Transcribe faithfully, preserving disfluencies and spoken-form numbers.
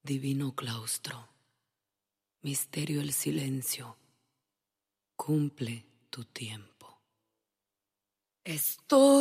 Divino claustro, misterio el silencio, cumple tu tiempo. Estoy